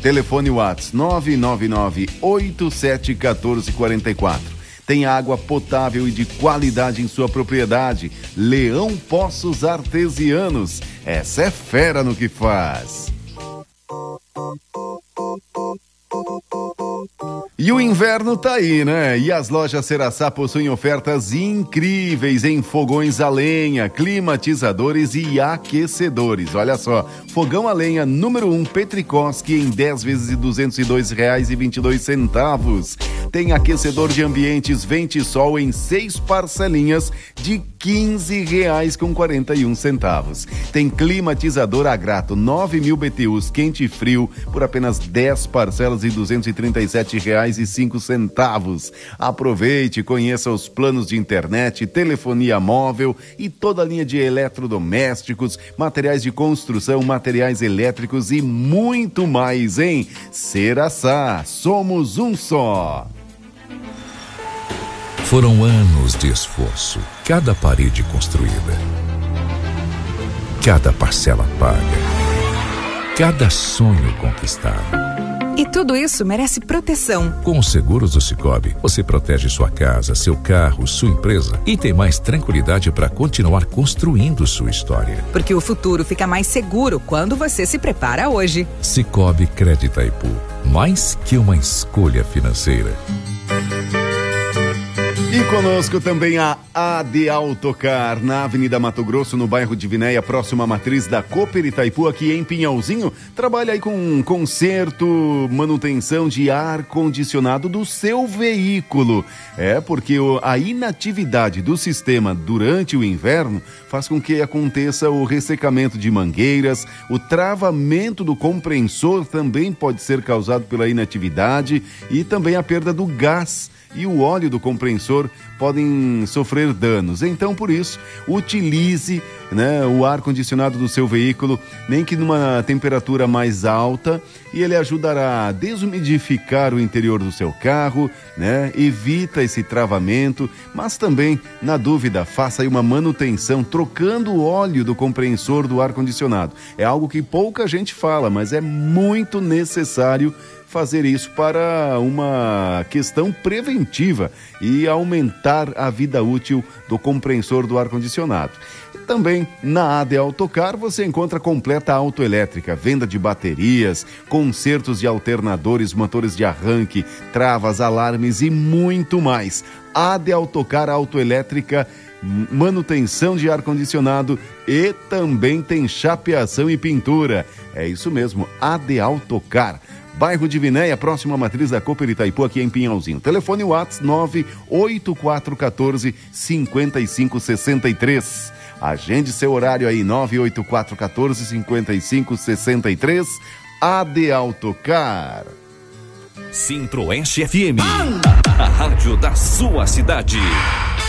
Telefone WhatsApp 999-871444. Tem água potável e de qualidade em sua propriedade. Leão Poços Artesianos. Essa é fera no que faz. E o inverno tá aí, né? E as lojas Ceraçá possuem ofertas incríveis em fogões a lenha, climatizadores e aquecedores. Olha só, fogão a lenha número 1 Petrikoski em 10 vezes de R$ 202,22. Tem aquecedor de ambientes Ventisol em 6 parcelinhas de R$ 15,41. Tem climatizador Agrato 9.000 BTUs quente e frio por apenas 10 parcelas de R$ 237,05. Aproveite, conheça os planos de internet, telefonia móvel e toda a linha de eletrodomésticos, materiais de construção, materiais elétricos e muito mais, hein? Ceraçá, somos um só. Foram anos de esforço, cada parede construída, cada parcela paga, cada sonho conquistado. E tudo isso merece proteção. Com os seguros do Sicoob, você protege sua casa, seu carro, sua empresa e tem mais tranquilidade para continuar construindo sua história. Porque o futuro fica mais seguro quando você se prepara hoje. Sicoob Crédito Itaipu, mais que uma escolha financeira. E conosco também a AD Autocar, na Avenida Mato Grosso, no bairro de Vinéia, próxima à matriz da Cooper Itaipu, aqui em Pinhalzinho. Trabalha aí com conserto, manutenção de ar-condicionado do seu veículo. É porque a inatividade do sistema durante o inverno faz com que aconteça o ressecamento de mangueiras, o travamento do compressor também pode ser causado pela inatividade e também a perda do gás. E o óleo do compressor podem sofrer danos. Então, por isso, utilize, né, o ar-condicionado do seu veículo, nem que numa temperatura mais alta, e ele ajudará a desumidificar o interior do seu carro, né, evita esse travamento, mas também, na dúvida, faça aí uma manutenção, trocando o óleo do compressor do ar-condicionado. É algo que pouca gente fala, mas é muito necessário fazer isso para uma questão preventiva e aumentar a vida útil do compressor do ar-condicionado. Também na AD Autocar você encontra completa autoelétrica, venda de baterias, consertos de alternadores, motores de arranque, travas, alarmes e muito mais. AD Autocar Autoelétrica, manutenção de ar-condicionado e também tem chapeação e pintura. É isso mesmo, AD Autocar. Bairro de Vinéia, próximo à matriz da Cooper Itaipu, aqui em Pinhalzinho. Telefone WhatsApp 98414-5563. Agende seu horário aí, 98414-5563. AD Autocar. Centro-Oeste FM, a rádio da sua cidade.